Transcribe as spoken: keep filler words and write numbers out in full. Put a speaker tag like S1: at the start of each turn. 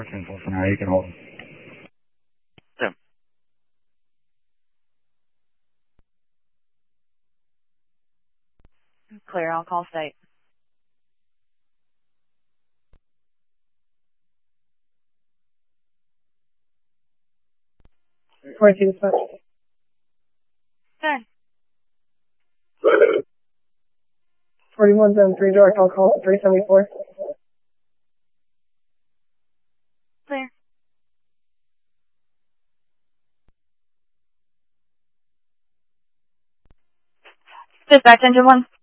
S1: First info for now, you can hold.
S2: Yeah.
S3: Clear, I'll call state.
S4: forty-two dispatch.
S3: Okay.
S4: forty-one seven three direct, I'll call three seventy-four.
S3: Clear. Dispatch engine one.